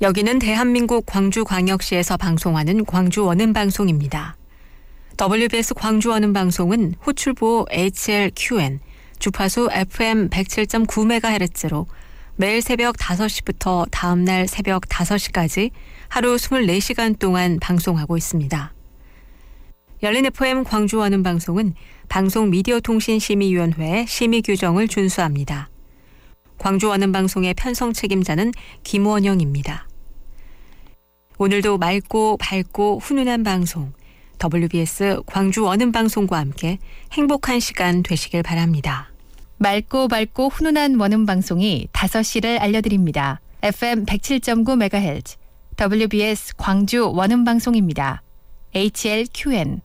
여기는 대한민국 광주광역시에서 방송하는 광주 원음방송입니다. WBS 광주 원음방송은 호출보 HLQN, 주파수 FM 107.9MHz로 매일 새벽 5시부터 다음날 새벽 5시까지 하루 24시간 동안 방송하고 있습니다. 열린 FM 광주 원음방송은 방송미디어통신심의위원회의 심의 규정을 준수합니다. 광주 원음방송의 편성 책임자는 김원영입니다. 오늘도 맑고 밝고 훈훈한 방송, WBS 광주 원음방송과 함께 행복한 시간 되시길 바랍니다. 맑고 밝고 훈훈한 원음방송이 5시를 알려드립니다. FM 107.9MHz, WBS 광주 원음방송입니다. HLQN